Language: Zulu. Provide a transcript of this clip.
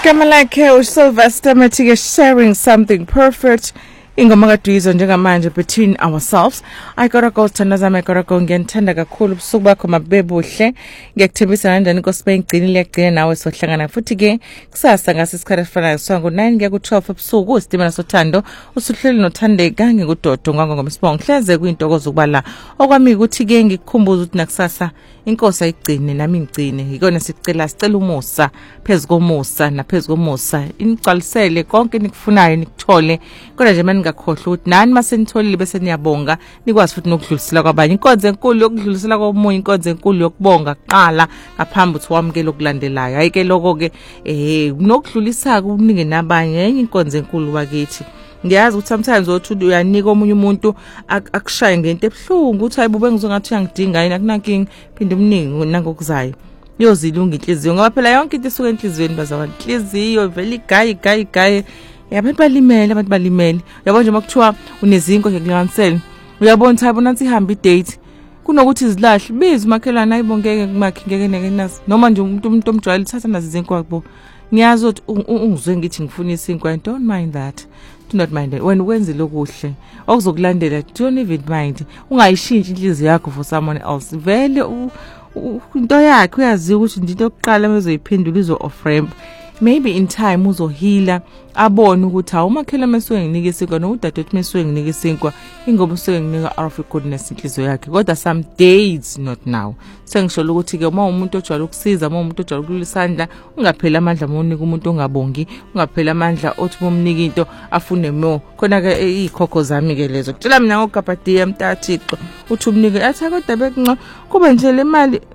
Igama lakhe uSylvester Mathike sharing something perfect. Ingoma kaDwizo njengamanje between ourselves. I gotta go thandazama gotta go ngiyanthanda kakhulu ubusuku bakho mabebuhle. Ngiyakuthembisa kanjani inkosi bengigcinile yagcina nawe sohlangana futhi ke kusasa ngasisikhathi esifanayo sonke 9 kuya ku12 ebusuku uSitimela Sothando usuhleli noThandeka ngikudodo ngomsibongo hleze kuyintokozo kubala okwami ukuthi ke ngikukhumbuza ukuthi nakusasa inkosi ayigcine nami ngigcine ikona sicela umusa phezukomusa naphezukomusa inicwalisele konke nikufunayo nikuthole kodwa nje maningakhohlwa ukuthi nani masenitholile bese niyabonga nikwazi futhi nokudlulisela kwabanye inkonzo enkulu yokudlulisela komunye inkonzo enkulu yokubonga kuqala ngaphambi ukuthi wamukele okulandelayo hayike lokho ke nokudlulisa kuningi nabanye enye inkonzo enkulu wakithi ngiyazi ukuthi sometimes othi uyanika omunye umuntu akushaye ngento ebhlungu ukuthi hayibube ngizongathi uyangidinga yini akunankingi phinde umningi nangokuzayo yozilunga inhliziyo ngoba phela yonke into isuka enhliziyweni bazawani inhliziyo vele igayi yabantu balimele uyabona nje makuthiwa unezinko ngekulinganisela uyabona ukuthi hayibona nansi ihamba idate kunokuthi izilahle bizi makhelana ayibongeke kumakhe ngeke nazi noma nje umuntu omjwayele thatha nazi izinko yakho ngiyazi ukuthi ungizwe ngithi ngifuna isinkwa I don't mind that. Do not mind it. When wenze lokuhle okuzokulandela don't even mind ungayishintshi inhliziyo yakho for someone else vele into yakhe uyazi ukuthi into yokuqala mezoyiphendula izo off ramp maybe in time uzohila abone ukuthi awumakhela mesuke nginike isinkwa nodadewethu mesuke nginike isinkwa ingoba usuke nginika out of goodness inhliziyo yakhe kodwa some days not now sengisho ukuthi ke uma umuntu ojwayele ukusiza uma umuntu ojwayele ukulisandla ungaphela amandla monika umuntu ongabongi ungaphela amandla othi bomnika into afune more khona ke ikhokho zami ke lezo kutshela mina ngokabhadiya mntathixo uthi umnike athi kodwa bekunqa kube nje le mali